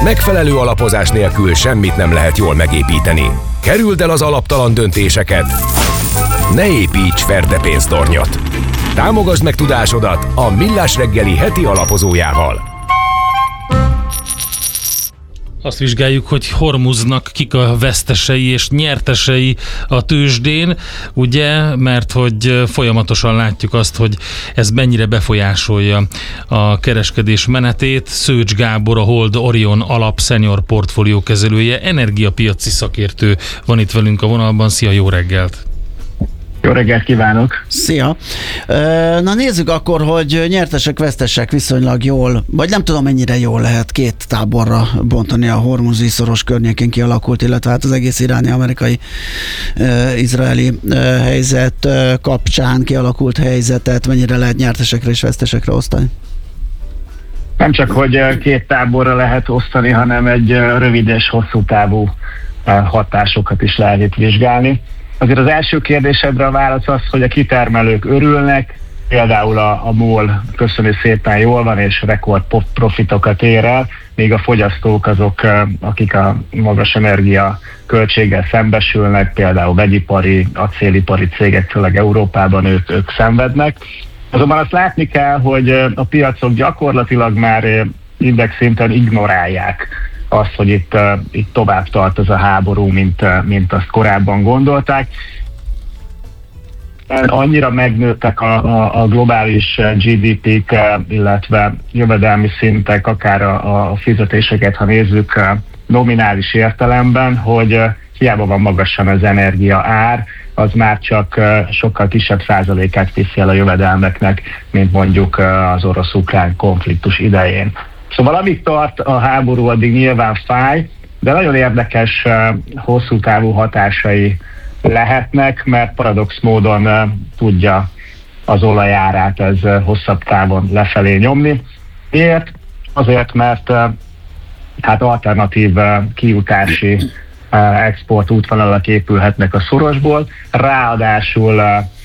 Megfelelő alapozás nélkül semmit nem lehet jól megépíteni. Kerüld el az alaptalan döntéseket. Ne építs ferdepénztornyot. Támogasd meg tudásodat a Millás reggeli heti alapozójával. Azt vizsgáljuk, hogy Hormuznak kik a vesztesei és nyertesei a tőzsdén, ugye, mert hogy folyamatosan látjuk azt, hogy ez mennyire befolyásolja a kereskedés menetét. Szőcs Gábor, a Hold Orion Alap Senior portfólió kezelője, energiapiaci szakértő van itt velünk a vonalban. Szia, jó reggelt! Jó reggelt kívánok! Szia! Na nézzük akkor, hogy nyertesek, vesztesek viszonylag jól, vagy nem tudom mennyire jól lehet két táborra bontani a Hormuzi szoros környékén kialakult, illetve hát az egész iráni-amerikai izraeli helyzet kapcsán kialakult helyzetet, mennyire lehet nyertesekre és vesztesekre osztani? Nem csak, hogy két táborra lehet osztani, hanem egy rövid és hosszú távú hatásokat is lehet itt vizsgálni. Azért az első kérdésedre a válasz az, hogy a kitermelők örülnek, például a MOL köszönöm szépen jól van, és rekord profitokat ér el, míg a fogyasztók azok, akik a magas energia költséggel szembesülnek, például vegyipari, acélipari cégek, főleg Európában ők szenvednek. Azonban azt látni kell, hogy a piacok gyakorlatilag már indexszinten ignorálják azt, hogy itt tovább tart ez a háború, mint azt korábban gondolták. Annyira megnőttek a globális GDP-k, illetve jövedelmi szintek, akár a fizetéseket, ha nézzük nominális értelemben, hogy hiába van magasan az energia ár, az már csak sokkal kisebb százalékát viszi el a jövedelmeknek, mint mondjuk az orosz-ukrán konfliktus idején. Szóval amíg tart a háború, addig nyilván fáj, de nagyon érdekes hosszú távú hatásai lehetnek, mert paradox módon tudja az olajárát ez hosszabb távon lefelé nyomni. Miért? Azért, mert hát alternatív kijutási export útvonalak épülhetnek a szorosból, ráadásul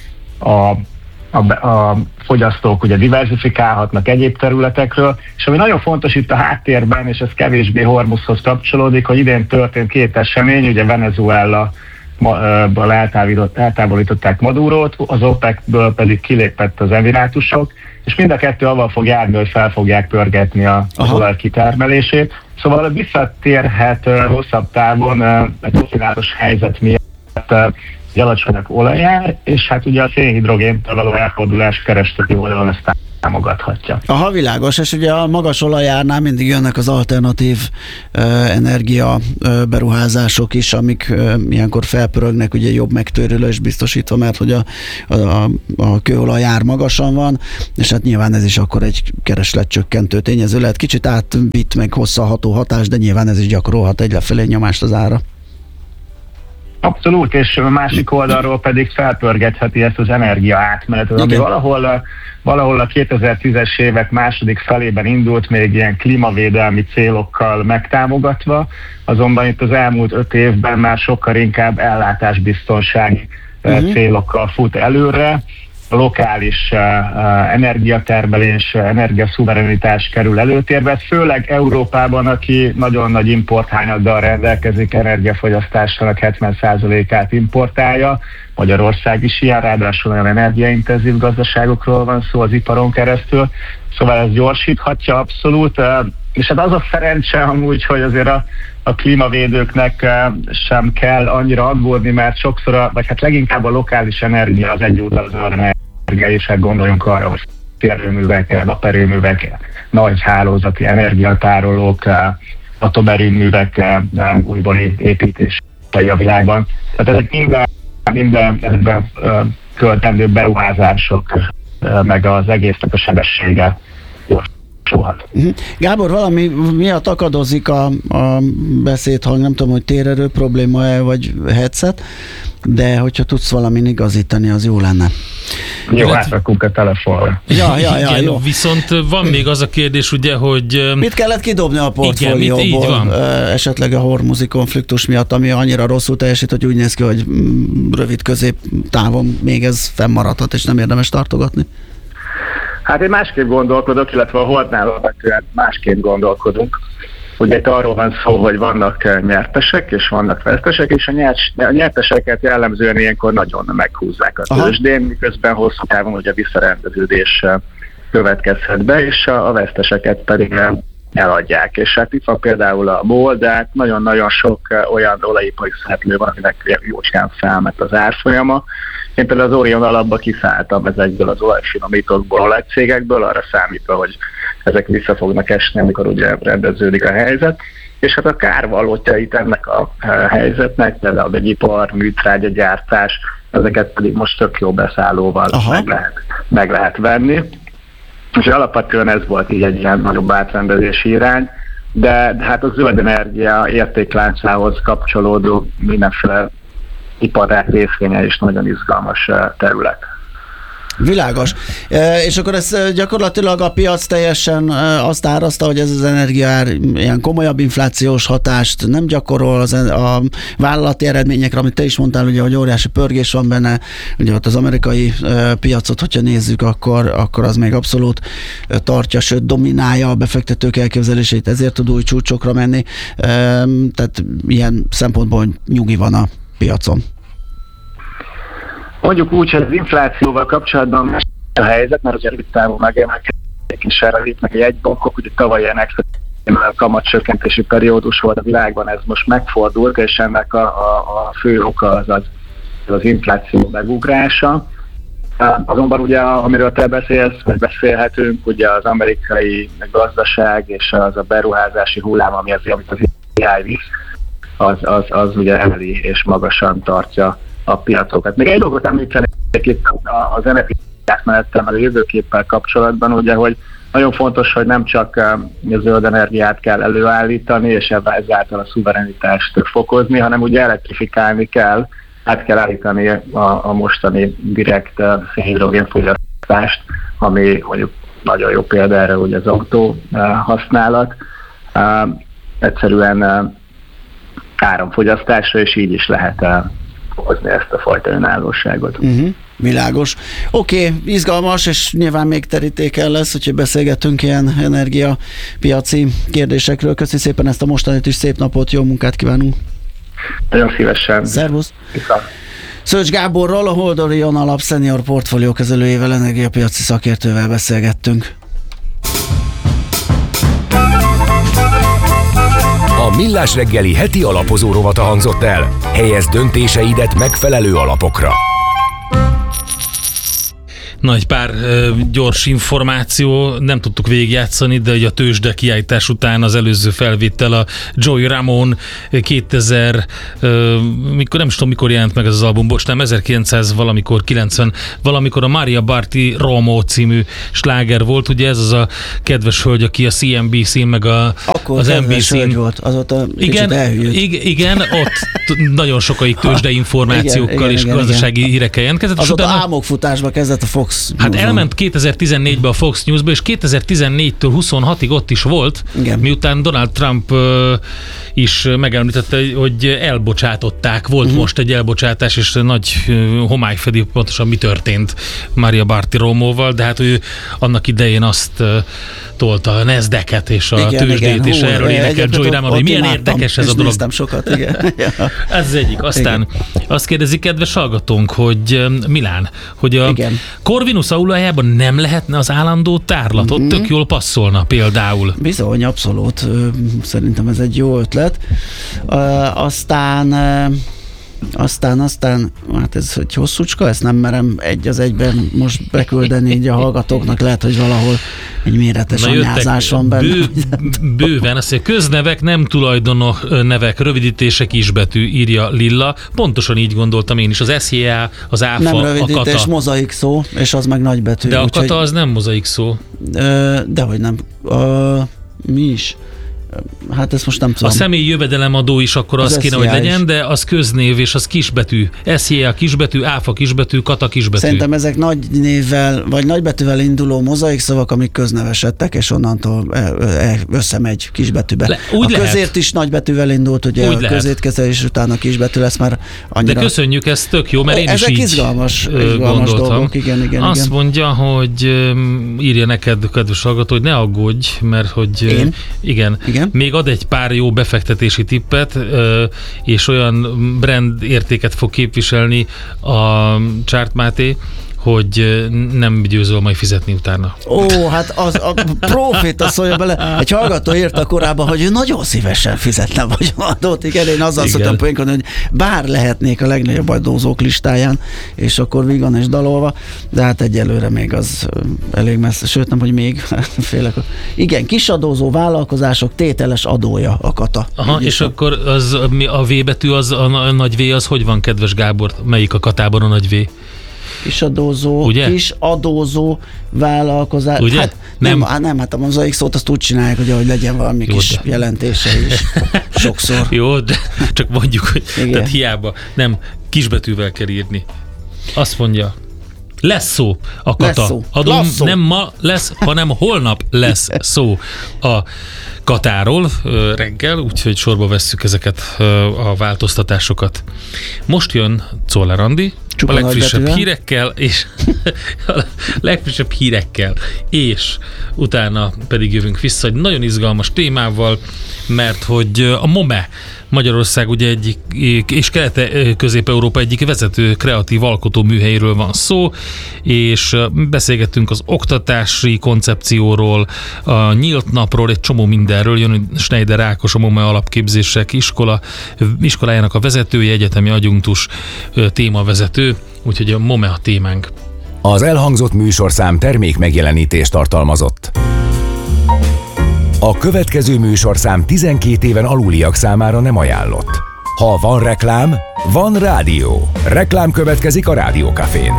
a fogyasztók ugye diverzifikálhatnak egyéb területekről, és ami nagyon fontos itt a háttérben, és ez kevésbé Hormuzhoz kapcsolódik, hogy idén történt két esemény, ugye Venezuela-ból eltávolították Madurót, az OPEC-ből pedig kilépett az Emirátusok, és mind a kettő avval fog járni, hogy fel fogják pörgetni az olaj kitermelését. Szóval visszatérhet hosszabb távon egy domináns helyzet miatt egy alacsonyabb olajár, és hát ugye a szénhidrogéntől való elfordulás kereskedő oldalon ezt támogathatja. Aha, világos, és ugye a magas olajárnál mindig jönnek az alternatív energia beruházások is, amik ilyenkor felpörögnek, ugye jobb megtérülés biztosítva, mert hogy a kőolajár magasan van, és hát nyilván ez is akkor egy keresletcsökkentő tényező lehet. Kicsit átvitt meg hosszalható hatás, de nyilván ez is gyakorolhat egy lefelé nyomást az ára. Abszolút, és a másik oldalról pedig felpörgetheti ezt az energia átmenetet, ami valahol a 2010-es évek második felében indult, még ilyen klímavédelmi célokkal megtámogatva, azonban itt az elmúlt 5 évben már sokkal inkább ellátásbiztonsági célokkal fut előre. A lokális energiatermelés, energiaszuverenitás kerül előtérbe, főleg Európában, aki nagyon nagy importhányaddal rendelkezik, energiafogyasztásának 70%-át importálja. Magyarország is ilyen, ráadásul olyan energiaintenzív gazdaságokról van szó az iparon keresztül, szóval ez gyorsíthatja abszolút, és hát az a szerencse amúgy, hogy azért a klímavédőknek sem kell annyira aggódni, mert sokszor, vagy hát leginkább a lokális energia az egyúttal az energia, és hát gondoljunk arra, hogy szélerőművek, naperőművek, nagy hálózati energiatárolók, atomerőművek újbóli építései a világban. Tehát ezek minden ezekben költendő beruházások, meg az egésznek a sebessége gyorsulhat. Gábor, valami miatt akadozik a beszédhang, nem tudom, hogy térerő probléma-e, vagy headset, de hogyha tudsz valamin igazítani, az jó lenne. Jó, átrakunk a telefonra. Ja, igen, jó. Viszont van még az a kérdés, ugye, hogy... Mit kellett kidobni a portfólióból esetleg a hormuzi konfliktus miatt, ami annyira rosszul teljesít, hogy úgy néz ki, hogy rövid középtávon még ez fennmaradhat, és nem érdemes tartogatni? Hát én másképp gondolkodok, illetve a Holdnál alapvetően másképp gondolkodunk. Ugye itt arról van szó, hogy vannak nyertesek és vannak vesztesek, és a nyerteseket jellemzően ilyenkor nagyon meghúzzák a tőzsdén, miközben hosszú távon ugye visszarendeződés következhet be, és a veszteseket pedig eladják. És hát itt van például a MOL, de hát nagyon-nagyon sok olyan olajipari szereplő van, aminek jócskán felment az árfolyama. Én például az Orion alapba kiszálltam ezekből az olajfinomítókból, olajcégekből, arra számítva, hogy ezek vissza fognak esni, amikor ugye rendeződik a helyzet. És hát a kárvalótjait ennek a helyzetnek, például a vegyipar, műtrágyagyártás, ezeket pedig most tök jó beszállóval meg lehet venni. És alapvetően ez volt így egy ilyen nagyobb átrendezési irány, de hát a zöld energia értékláncához kapcsolódó mindenféle iparág részvénye is nagyon izgalmas terület. Világos. És akkor ez gyakorlatilag a piac teljesen azt árazta, hogy ez az energiaár ilyen komolyabb inflációs hatást nem gyakorol a vállalati eredményekre, amit te is mondtál, ugye, hogy óriási pörgés van benne, ugye ott az amerikai piacot, hogyha nézzük, akkor az még abszolút tartja, sőt dominálja a befektetők elképzelését, ezért tud új csúcsokra menni. Tehát ilyen szempontból nyugi van a piacon. Mondjuk úgy, hogy az inflációval kapcsolatban más a helyzet, mert ugye rövid távon megemelkedik, és erre lépnek egy bankok, ugye tavaly ilyen extra kamatcsökkentési periódus volt a világban, ez most megfordult, és ennek a fő oka az infláció megugrása. Azonban ugye, amiről te beszélsz, vagy beszélhetünk, ugye az amerikai gazdaság és az a beruházási hullám, amit az AI visz, az ugye emeli és magasan tartja a piacokat. Még egy dolgot említenék itt az energiátmenettel, meg a jövőképpel kapcsolatban, ugye, hogy nagyon fontos, hogy nem csak a zöld energiát kell előállítani, és ezáltal a szuverenitást fokozni, hanem ugye elektrifikálni kell, át kell állítani a mostani direkt szénhidrogén fogyasztást, ami mondjuk nagyon jó példa erre, ugye az autó használat. Egyszerűen áramfogyasztásra, és így is lehet hozni ezt a fajta önállóságot. Világos. Oké, izgalmas, és nyilván még terítéken lesz, úgyhogy beszélgetünk ilyen energiapiaci kérdésekről. Köszi szépen ezt a mostanit is, szép napot, jó munkát kívánunk! Nagyon szívesen. Szervusz! Szőcs Gáborral, a Holdorion alap senior portfólió kezelőjével, energiapiaci szakértővel beszélgettünk. A Millás reggeli heti alapozó rovata hangzott el. Helyezd döntéseidet megfelelő alapokra. Nagy pár gyors információ, nem tudtuk végigjátszani, de ugye a tőzsde kiállítás után az előző felvétel a Joey Ramone 2000, nem tudom mikor jelent meg ez az album, most nem 1900 valamikor, 90 valamikor a Maria Barti Romo című sláger volt, ugye ez az a kedves hölgy, aki a CNBC-n meg az NBC-n volt, azóta kicsit elhűlt. Igen, ott nagyon sokaig tőzsde információkkal és gazdasági hírekkel jelentkezett. Azóta álmokfutásba kezdett a Fox. Hát elment 2014-be a Fox News-ba, és 2014-től 26-ig ott is volt, igen. Miután Donald Trump is megemlítette, hogy elbocsátották. Volt most egy elbocsátás, és nagy homály fedi pontosan mi történt Maria Barti Romóval, de hát ő annak idején azt tolta a Nasdaq-et és a tőzsdét, és erről énekel Joey Ramone, hogy milyen érdekes ez a dolog. Néztem sokat, igen. Ez az egyik. Aztán azt kérdezi kedves hallgatónk, hogy Milán, hogy a Corvinus aulájában nem lehetne az állandó tárlatot, tök jól passzolna például. Bizony, abszolút. Szerintem ez egy jó ötlet. Aztán hát ez egy hosszúcska, ezt nem merem egy az egyben most beküldeni így a hallgatóknak, lehet, hogy valahol egy méretes anyázás van benne. Bőven, azt mondja, köznevek, nem tulajdonok nevek, rövidítések kisbetű, írja Lilla. Pontosan így gondoltam én is, az SZJA, az ÁFA, nem rövidítés, a KATA. mozaik szó, és az meg nagybetű. De a KATA az nem mozaik szó. Dehogy nem. Mi is? Hát ezt most nem tudom. A személyi jövedelemadó is akkor az kéne, hogy legyen, is. De az köznév, és az kisbetű. SZJA kisbetű, ÁFA kisbetű, KATA kisbetű. Szerintem ezek nagy névvel, vagy nagybetűvel induló mozaik szavak, amik köznevesedtek, és onnantól összemegy kisbetűbe. Közért is nagybetűvel indult, ugye a közétkezelés után a kisbetű lesz, mert annyira... De köszönjük, ez tök jó, mert én ezek is így izgalmas gondoltam. Dolgok. Igen. Azt mondja, hogy írja neked, kedves hallgató, hogy ne aggódj, mert hogy... Én? Igen. Igen. még ad egy pár jó befektetési tippet, és olyan brand értéket fog képviselni a Csárt Máté, hogy nem győzöl majd fizetni utána. Ó, hát az a proféta szólja bele. Egy hallgató írta korábban, hogy ő nagyon szívesen fizetne vagyonadót. Igen, én azzal szoktam poénkodni, hogy bár lehetnék a legnagyobb adózók listáján, és akkor vígan és dalolva, de hát egyelőre még az elég messze, sőt nem, hogy még félek. Igen, kisadózó vállalkozások tételes adója a kata. Aha, és akkor az, a V betű, az, a nagy V, az hogy van, kedves Gábor? Melyik a katában a nagy V? Kisadózó vállalkozás. Ugye? Hát nem, hát a mozaik szót azt úgy csinálják, hogy legyen valami jó, kis jelentése is. Sokszor. Jó, de csak mondjuk, hogy tehát hiába nem kisbetűvel kell írni. Azt mondja, lesz szó a kata. Lesz szó. Adom, nem ma lesz, hanem holnap lesz szó a katáról reggel, úgyhogy sorba vesszük ezeket a változtatásokat. Most jön Czoller Andi, a legfrissebb hírekkel, és utána pedig jövünk vissza egy nagyon izgalmas témával, mert hogy a MOME Magyarország ugye egyik, és Kelet-Közép-Európa egyik vezető kreatív alkotóműhelyről van szó, és beszélgettünk az oktatási koncepcióról, a nyílt napról, egy csomó mindenről. Jön Schneider Ákos, a MOME alapképzések iskolájának a vezetője, egyetemi adjunktus témavezető, úgyhogy a MOME a témánk. Az elhangzott műsorszám termék megjelenítést tartalmazott. A következő műsorszám 12 éven aluliak számára nem ajánlott. Ha van reklám, van rádió. Reklám következik a Rádió Cafén.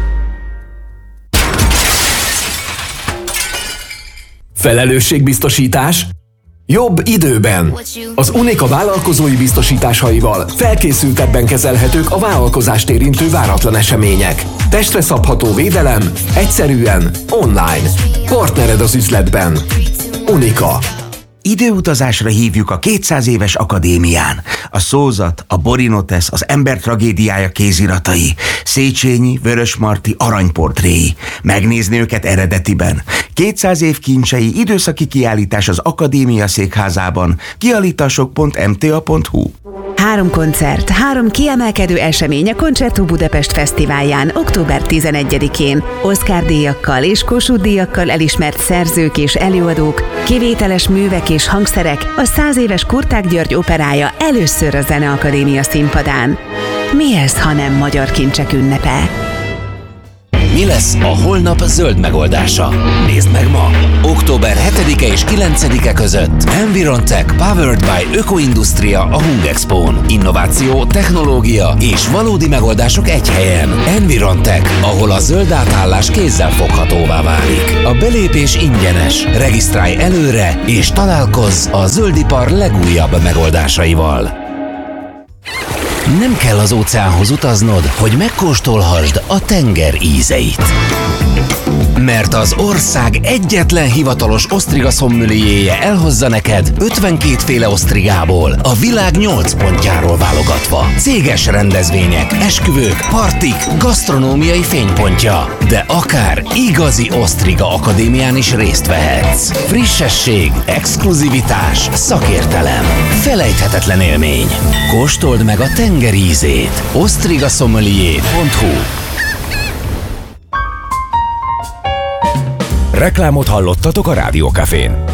Felelősségbiztosítás? Jobb időben. Az Unica vállalkozói biztosításaival felkészültebben kezelhetők a vállalkozást érintő váratlan események. Testre szabható védelem, egyszerűen, online. Partnered az üzletben. Unica. Időutazásra hívjuk a 200 éves akadémián. A szózat, a Borinotesz, az ember tragédiája kéziratai, Széchenyi, Vörösmarty aranyportréi. Megnézni őket eredetiben. 200 év kincsei időszaki kiállítás az Akadémia székházában. Kiállítások.mta.hu. 3 koncert, 3 kiemelkedő esemény a Concerto Budapest Fesztiválján október 11-én. Oscar-díjakkal és Kossuth-díjakkal elismert szerzők és előadók, kivételes művek és hangszerek, a 100 éves Kurták György operája először a Zeneakadémia színpadán. Mi ez, ha nem magyar kincsek ünnepe? Mi lesz a holnap zöld megoldása? Nézd meg ma! Október 7-e és 9-e között Environtech Powered by Ökoindustria a Hungexpón. Innováció, technológia és valódi megoldások egy helyen. Environtech, ahol a zöld átállás kézzel foghatóvá válik. A belépés ingyenes. Regisztrálj előre és találkozz a zöldipar legújabb megoldásaival. Nem kell az óceánhoz utaznod, hogy megkóstolhassd a tenger ízeit. Mert az ország egyetlen hivatalos osztriga szommelierje elhozza neked 52 féle osztrigából, a világ 8 pontjáról válogatva. Céges rendezvények, esküvők, partik, gasztronómiai fénypontja. De akár igazi osztriga akadémián is részt vehetsz. Frissesség, exkluzivitás, szakértelem. Felejthetetlen élmény. Kóstold meg a tenger ízét. osztrigasommelier.hu. Reklámot hallottatok a Rádió Cafén.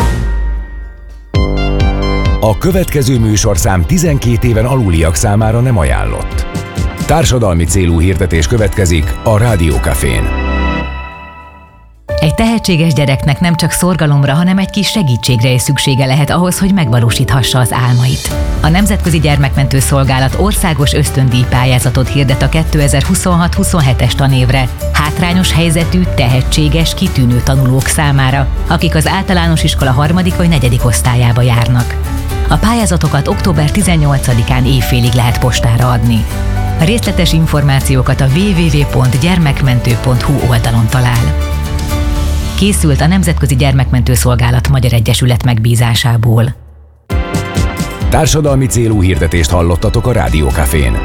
A következő műsorszám 12 éven aluliak számára nem ajánlott. Társadalmi célú hirdetés következik a Rádió Cafén. Egy tehetséges gyereknek nem csak szorgalomra, hanem egy kis segítségre is szüksége lehet ahhoz, hogy megvalósíthassa az álmait. A Nemzetközi Gyermekmentő Szolgálat országos ösztöndíj pályázatot hirdet a 2026-27-es tanévre hátrányos helyzetű, tehetséges, kitűnő tanulók számára, akik az általános iskola 3. vagy 4. osztályába járnak. A pályázatokat október 18-án évfélig lehet postára adni. A részletes információkat a www.gyermekmentő.hu oldalon talál. Készült a Nemzetközi Gyermekmentő Szolgálat Magyar Egyesület megbízásából. Társadalmi célú hirdetést hallottatok a Rádió Cafén.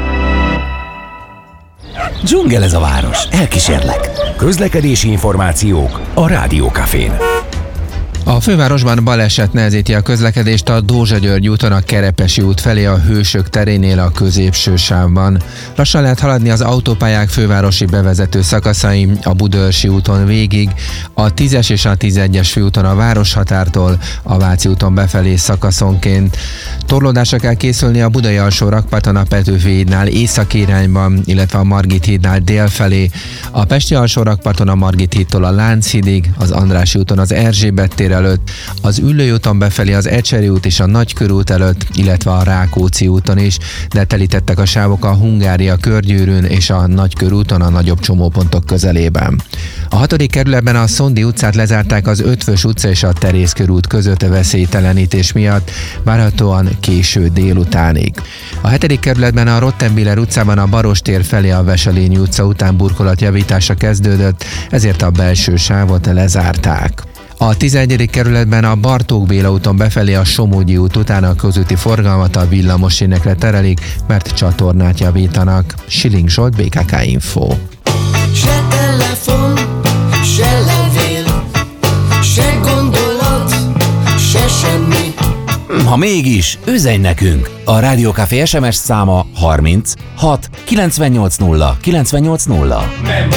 Dzsungel ez a város, elkísérlek. Közlekedési információk a Rádió Cafén. A A fővárosban baleset nehezíti a közlekedést a Dózsa-György úton a Kerepesi út felé a Hősök terénél a középső sávban. Lassan lehet haladni az autópályák fővárosi bevezető szakaszain, a Budaörsi úton végig, a 10-es és a 11-es főúton a Városhatártól, a Váci úton befelé szakaszonként. Torlódásra kell készülni a Budai alsó rakparton a Petőfi hídnál északi irányban, illetve a Margit hídnál délfelé, a Pesti alsó rakparton a Margit hídtól a Lánchídig, az Andrássy úton az Erzsébet tér előtt, az Üllői úton befelé az Ecseri út és a Nagykörút előtt, illetve a Rákóczi úton is, de telítettek a sávok a Hungária körgyűrűn és a Nagykörúton a nagyobb csomópontok közelében. A 6. kerületben a Szondi utcát lezárták az Ötvös utca és a Terészkörút között a veszélytelenítés miatt, várhatóan késő délutánig. A 7. kerületben a Rottenbiller utcában a Barostér felé a Veselényi utca után burkolatjavítása kezdődött, ezért a belső sávot lezárták. A 11. kerületben a Bartók Béla úton befelé a Somogyi út után a közúti forgalmat a villamossínekre terelik, mert csatornát javítanak. Schilling Zsolt, BKK Info. Se telefon, se levél, se gondolat, se semmi. Ha mégis, üzenj nekünk! A Rádió Café SMS száma 30 6 980 980.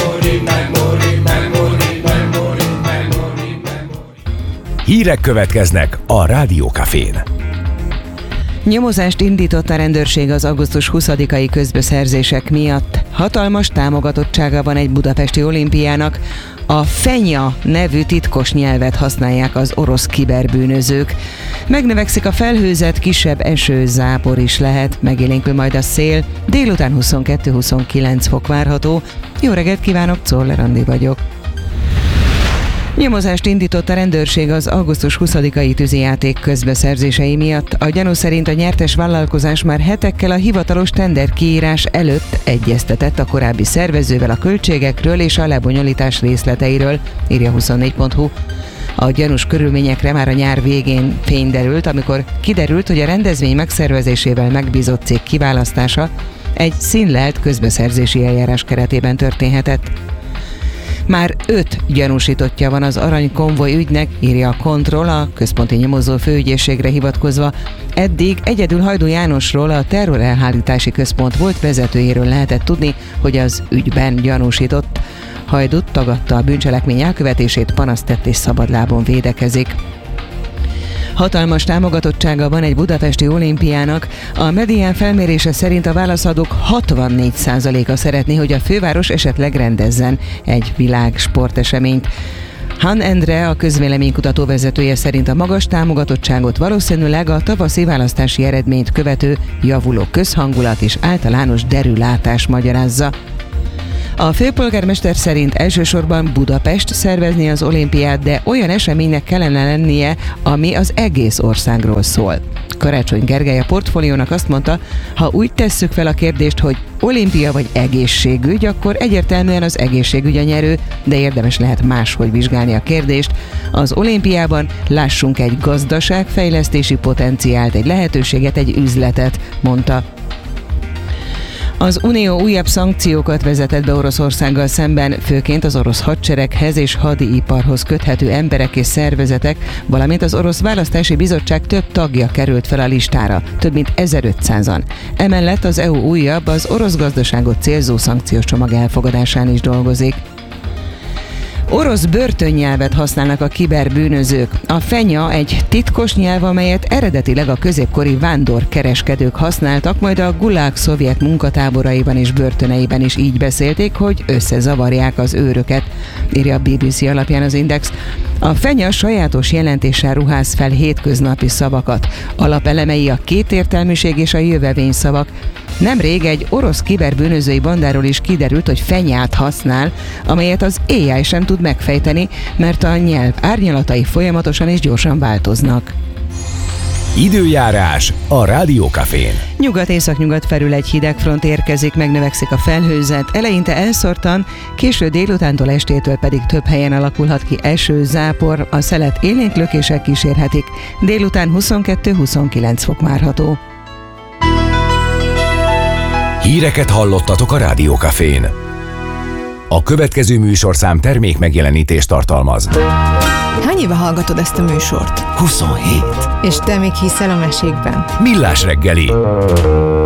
Hírek következnek a Rádió Cafén. Nyomozást indított a rendőrség az augusztus 20-ai közbeszerzések miatt. Hatalmas támogatottsága van egy budapesti olimpiának. A Fenya nevű titkos nyelvet használják az orosz kiberbűnözők. Megnövekszik a felhőzet, kisebb eső, zápor is lehet, megélénkül majd a szél. Délután 22-29 fok várható. Jó reggelt kívánok, Czoller Andi vagyok. Nyomozást indított a rendőrség az augusztus 20-ai tűzijáték közbeszerzései miatt. A gyanú szerint a nyertes vállalkozás már hetekkel a hivatalos tender kiírás előtt egyeztetett a korábbi szervezővel a költségekről és a lebonyolítás részleteiről, írja 24.hu. A gyanús körülményekre már a nyár végén fény derült, amikor kiderült, hogy a rendezvény megszervezésével megbízott cég kiválasztása egy színlelt közbeszerzési eljárás keretében történhetett. Már 5 gyanúsítottja van az aranykonvoj ügynek, írja a Kontroll, a központi nyomozó főügyészségre hivatkozva. Eddig egyedül Hajdú Jánosról, a terrorelhárítási központ volt vezetőjéről lehetett tudni, hogy az ügyben gyanúsított. Hajdú tagadta a bűncselekmény elkövetését, panaszt tett és szabadlábon védekezik. Hatalmas támogatottsága van egy budapesti olimpiának. A Medián felmérése szerint a válaszadók 64%-a szeretné, hogy a főváros esetleg rendezzen egy világ sporteseményt. Han Endre, a közvéleménykutató vezetője szerint a magas támogatottságot valószínűleg a tavaszi választási eredményt követő javuló közhangulat és általános derülátás magyarázza. A főpolgármester szerint elsősorban Budapest szervezni az olimpiát, de olyan eseménynek kellene lennie, ami az egész országról szól. Karácsony Gergely a Portfóliónak azt mondta, ha úgy tesszük fel a kérdést, hogy olimpia vagy egészségügy, akkor egyértelműen az egészségügy a nyerő, de érdemes lehet máshogy vizsgálni a kérdést. Az olimpiában lássunk egy gazdaságfejlesztési potenciált, egy lehetőséget, egy üzletet, mondta. Az Unió újabb szankciókat vezetett be Oroszországgal szemben, főként az orosz hadsereghez és hadiiparhoz köthető emberek és szervezetek, valamint az orosz választási bizottság több tagja került fel a listára, több mint 1500-an. Emellett az EU újabb, az orosz gazdaságot célzó szankciós csomag elfogadásán is dolgozik. Orosz börtönnyelvet használnak a kiberbűnözők. A Fenya egy titkos nyelv, amelyet eredetileg a középkori vándorkereskedők használtak, majd a Gulag szovjet munkatáboraiban és börtöneiben is így beszélték, hogy összezavarják az őröket, írja a BBC alapján az Index. A Fenya sajátos jelentéssel ruház fel hétköznapi szavakat. Alapelemei a kétértelműség és a jövevény szavak. Nemrég egy orosz kiberbűnözői bandáról is kiderült, hogy fenyát használ, amelyet az AI sem tud megfejteni, mert a nyelv árnyalatai folyamatosan és gyorsan változnak. Időjárás a Rádió Cafén. Nyugat-északnyugat felül egy hidegfront érkezik, megnövekszik a felhőzet, eleinte elszórtan, késő délutántól estétől pedig több helyen alakulhat ki eső, zápor, a szelet élénk lökések kísérhetik, délután 22-29 fok várható. Híreket hallottatok a Rádió Cafén. A következő műsorszám termék megjelenítést tartalmaz. Hány éve hallgatod ezt a műsort? 27. És te még hiszel a mesékben? Millás reggeli.